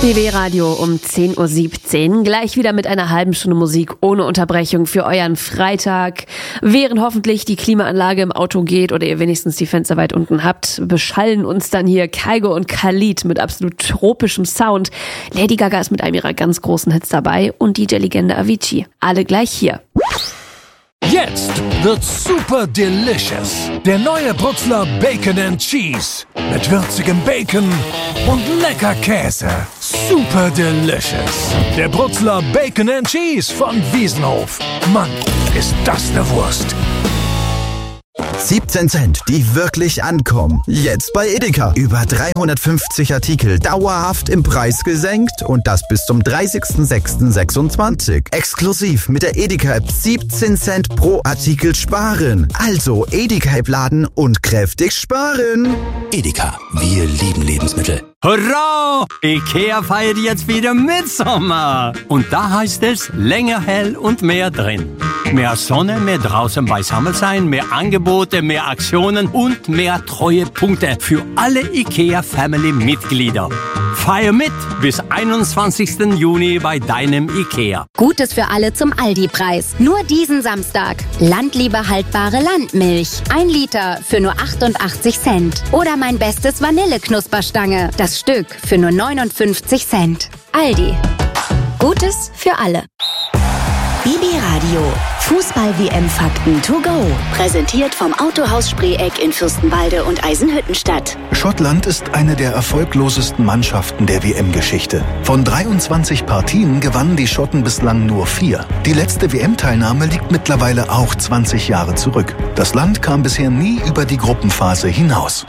BB Radio um 10.17 Uhr. Gleich wieder mit einer halben Stunde Musik ohne Unterbrechung für euren Freitag. Während hoffentlich die Klimaanlage im Auto geht oder ihr wenigstens die Fenster weit unten habt, beschallen uns dann hier Kygo und Khalid mit absolut tropischem Sound. Lady Gaga ist mit einem ihrer ganz großen Hits dabei und DJ-Legende Avicii. Alle gleich hier. Jetzt wird's super delicious. Der neue Brutzler Bacon and Cheese. Mit würzigem Bacon und lecker Käse. Super delicious. Der Brutzler Bacon and Cheese von Wiesenhof. Mann, ist das eine Wurst. 17 Cent, die wirklich ankommen. Jetzt bei Edeka. Über 350 Artikel dauerhaft im Preis gesenkt und das bis zum 30.06.26. Exklusiv mit der Edeka-App 17 Cent pro Artikel sparen. Also Edeka-App laden und kräftig sparen. Edeka, wir lieben Lebensmittel. Hurra! Ikea feiert jetzt wieder Mitsommer. Und da heißt es länger hell und mehr drin. Mehr Sonne, mehr draußen beisammen sein, mehr Angebote, mehr Aktionen und mehr Treuepunkte für alle Ikea-Family-Mitglieder. Feier mit bis 21. Juni bei deinem Ikea. Gutes für alle zum Aldi-Preis. Nur diesen Samstag. Landliebe haltbare Landmilch. 1 Liter für nur 88 Cent. Oder mein bestes Vanilleknusperstange. Das Stück für nur 59 Cent. Aldi. Gutes für alle. BB Radio. Fußball-WM-Fakten to go. Präsentiert vom Autohaus Spreeck in Fürstenwalde und Eisenhüttenstadt. Schottland ist eine der erfolglosesten Mannschaften der WM-Geschichte. Von 23 Partien gewannen die Schotten bislang nur 4. Die letzte WM-Teilnahme liegt mittlerweile auch 20 Jahre zurück. Das Land kam bisher nie über die Gruppenphase hinaus.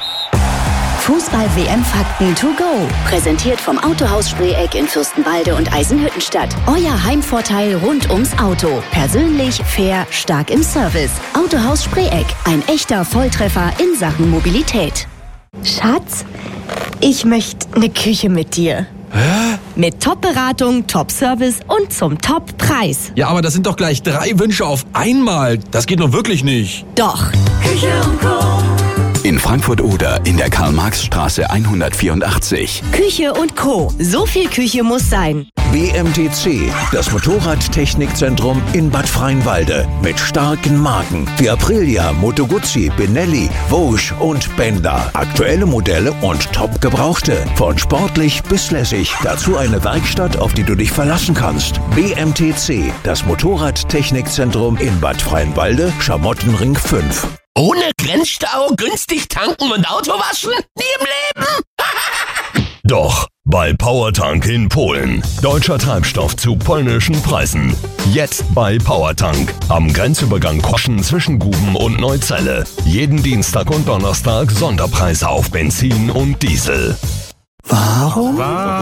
Fußball-WM-Fakten to go. Präsentiert vom Autohaus Spreeck in Fürstenwalde und Eisenhüttenstadt. Euer Heimvorteil rund ums Auto. Persönlich, fair, stark im Service. Autohaus Spreeck. Ein echter Volltreffer in Sachen Mobilität. Schatz, ich möchte eine Küche mit dir. Hä? Mit Top-Beratung, Top-Service und zum Top-Preis. Ja, aber das sind doch gleich 3 Wünsche auf einmal. Das geht doch wirklich nicht. Doch. Küche und Co. In Frankfurt-Oder in der Karl-Marx-Straße 184. Küche und Co. So viel Küche muss sein. BMTC, das Motorradtechnikzentrum in Bad Freienwalde. Mit starken Marken wie Aprilia, Moto Guzzi, Benelli, Vosges und Benda. Aktuelle Modelle und top gebrauchte. Von sportlich bis lässig. Dazu eine Werkstatt, auf die du dich verlassen kannst. BMTC, das Motorradtechnikzentrum in Bad Freienwalde, Schamottenring 5. Ohne Grenzstau, günstig tanken und Auto waschen? Nie im Leben! Doch, bei PowerTank in Polen. Deutscher Treibstoff zu polnischen Preisen. Jetzt bei PowerTank. Am Grenzübergang Koschen zwischen Guben und Neuzelle. Jeden Dienstag und Donnerstag Sonderpreise auf Benzin und Diesel. Warum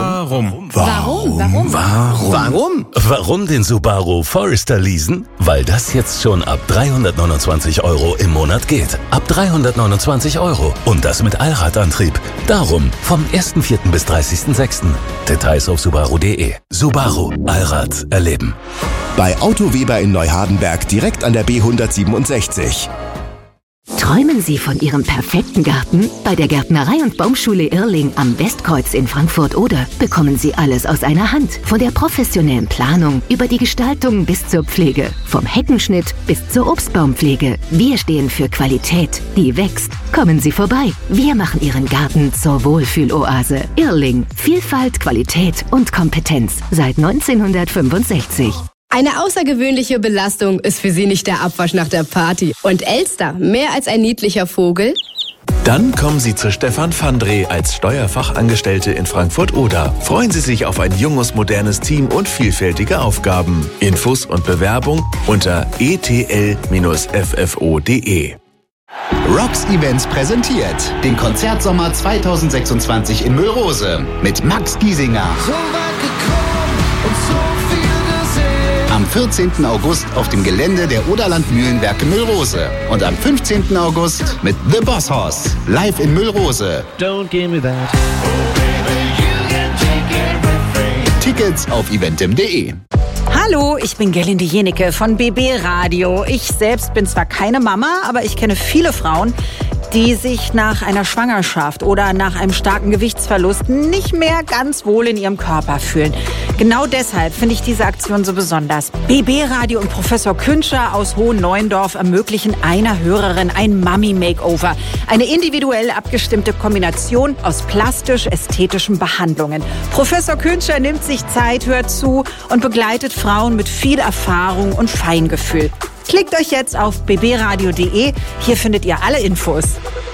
den Subaru Forester leasen? Weil das jetzt schon ab 329 € im Monat geht. Ab 329 €. Und das mit Allradantrieb. Darum vom 1.4. bis 30.6. Details auf subaru.de. Subaru. Allrad erleben. Bei Auto Weber in Neuhardenberg direkt an der B167. Träumen Sie von Ihrem perfekten Garten? Bei der Gärtnerei und Baumschule Irrling am Westkreuz in Frankfurt-Oder bekommen Sie alles aus einer Hand. Von der professionellen Planung über die Gestaltung bis zur Pflege. Vom Heckenschnitt bis zur Obstbaumpflege. Wir stehen für Qualität, die wächst. Kommen Sie vorbei. Wir machen Ihren Garten zur Wohlfühloase. Irrling. Vielfalt, Qualität und Kompetenz. Seit 1965. Eine außergewöhnliche Belastung ist für Sie nicht der Abwasch nach der Party. Und Elster, mehr als ein niedlicher Vogel? Dann kommen Sie zu Stefan Fandre als Steuerfachangestellte in Frankfurt-Oder. Freuen Sie sich auf ein junges, modernes Team und vielfältige Aufgaben. Infos und Bewerbung unter etl-ffo.de. Rocks Events präsentiert den Konzertsommer 2026 in Müllrose mit Max Giesinger. So weit gekommen und so viel gesehen. Am 14. August auf dem Gelände der Oderland Mühlenwerke Müllrose. Und am 15. August mit The Boss Hoss. Live in Müllrose. Don't give me that. Tickets auf eventim.de. Hallo, ich bin Gerlinde Jenecke von BB Radio. Ich selbst bin zwar keine Mama, aber ich kenne viele Frauen, die sich nach einer Schwangerschaft oder nach einem starken Gewichtsverlust nicht mehr ganz wohl in ihrem Körper fühlen. Genau deshalb finde ich diese Aktion so besonders. BB Radio und Professor Künscher aus Hohenneuendorf ermöglichen einer Hörerin ein Mummy-Makeover. Eine individuell abgestimmte Kombination aus plastisch-ästhetischen Behandlungen. Professor Künscher nimmt sich Zeit, hört zu und begleitet Frauen mit viel Erfahrung und Feingefühl. Klickt euch jetzt auf bbradio.de. Hier findet ihr alle Infos.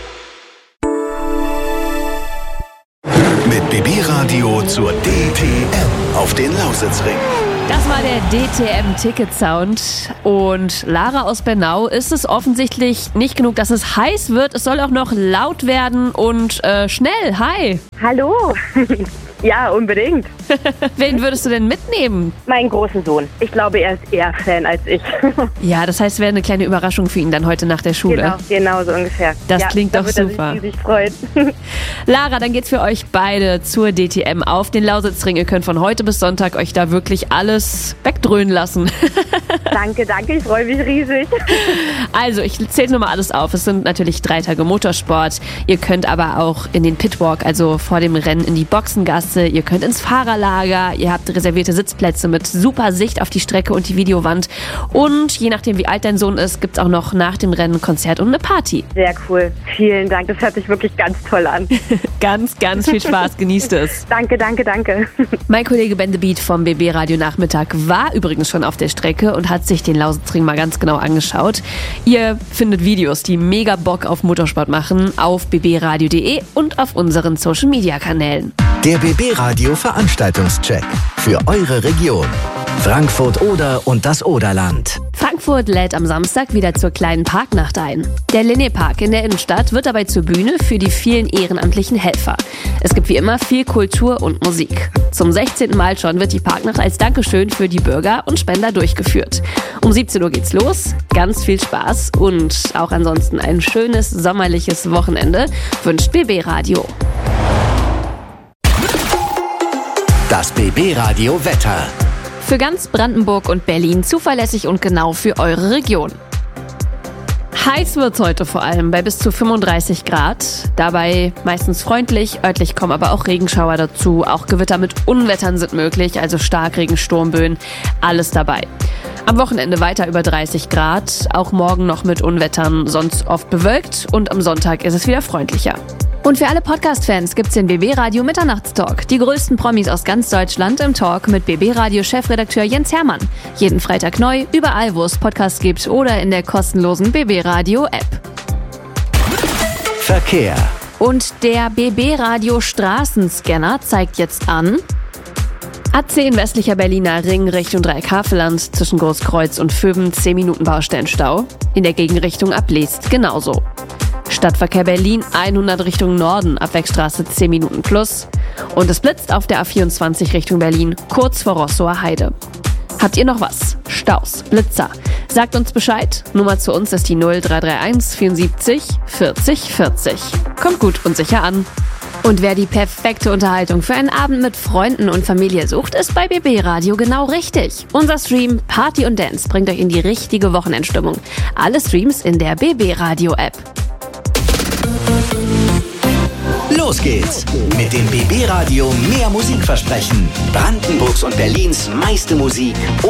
Mit BB Radio zur DTM auf den Lausitzring. Das war der DTM-Ticket-Sound. Und Lara aus Bernau, ist es offensichtlich nicht genug, dass es heiß wird. Es soll auch noch laut werden und schnell. Hi. Hallo. Ja, unbedingt. Wen würdest du denn mitnehmen? Meinen großen Sohn. Ich glaube, er ist eher Fan als ich. Ja, das heißt, es wäre eine kleine Überraschung für ihn dann heute nach der Schule. Genau so ungefähr. Das klingt doch super. Da wird er sich riesig freuen. Lara, dann geht's für euch beide zur DTM auf den Lausitzring. Ihr könnt von heute bis Sonntag euch da wirklich alles wegdröhnen lassen. Danke, ich freue mich riesig. Also, ich zähle nochmal alles auf. Es sind natürlich 3 Tage Motorsport. Ihr könnt aber auch in den Pitwalk, also vor dem Rennen in die Boxengasse. Ihr könnt ins Fahrerlager. Ihr habt reservierte Sitzplätze mit super Sicht auf die Strecke und die Videowand. Und je nachdem, wie alt dein Sohn ist, gibt's auch noch nach dem Rennen ein Konzert und eine Party. Sehr cool. Vielen Dank. Das hört sich wirklich ganz toll an. Ganz viel Spaß. Genießt es. Danke. Mein Kollege Ben the Beat vom BB Radio Nachmittag war übrigens schon auf der Strecke und hat sich den Lausitzring mal ganz genau angeschaut. Ihr findet Videos, die mega Bock auf Motorsport machen, auf bbradio.de und auf unseren Social-Media-Kanälen. Der BB Radio Veranstaltungscheck für eure Region. Frankfurt Oder und das Oderland. Frankfurt lädt am Samstag wieder zur kleinen Parknacht ein. Der Linné-Park in der Innenstadt wird dabei zur Bühne für die vielen ehrenamtlichen Helfer. Es gibt wie immer viel Kultur und Musik. Zum 16. Mal schon wird die Parknacht als Dankeschön für die Bürger und Spender durchgeführt. Um 17 Uhr geht's los. Ganz viel Spaß und auch ansonsten ein schönes sommerliches Wochenende wünscht BB Radio. Das BB Radio Wetter. Für ganz Brandenburg und Berlin zuverlässig und genau für eure Region. Heiß wird's heute vor allem bei bis zu 35 Grad. Dabei meistens freundlich, örtlich kommen aber auch Regenschauer dazu. Auch Gewitter mit Unwettern sind möglich, also Starkregen, Sturmböen, alles dabei. Am Wochenende weiter über 30 Grad, auch morgen noch mit Unwettern, sonst oft bewölkt und am Sonntag ist es wieder freundlicher. Und für alle Podcast-Fans gibt's den BB Radio Mitternachtstalk. Die größten Promis aus ganz Deutschland im Talk mit BB Radio Chefredakteur Jens Hermann. Jeden Freitag neu, überall wo es Podcasts gibt oder in der kostenlosen BB Radio App. Verkehr. Und der BB Radio Straßenscanner zeigt jetzt an: A10 westlicher Berliner Ring Richtung Dreieckhavelland zwischen Großkreuz und Vöben 10 Minuten Baustellenstau. In der Gegenrichtung ab Leest genauso. Stadtverkehr Berlin 100 Richtung Norden, Abwegstraße 10 Minuten plus. Und es blitzt auf der A24 Richtung Berlin, kurz vor Rossower Heide. Habt ihr noch was? Staus, Blitzer? Sagt uns Bescheid. Nummer zu uns ist die 0331 74 40 40. Kommt gut und sicher an. Und wer die perfekte Unterhaltung für einen Abend mit Freunden und Familie sucht, ist bei BB Radio genau richtig. Unser Stream Party und Dance bringt euch in die richtige Wochenendstimmung. Alle Streams in der BB Radio App. Los geht's mit dem BB Radio mehr Musikversprechen. Brandenburgs und Berlins meiste Musik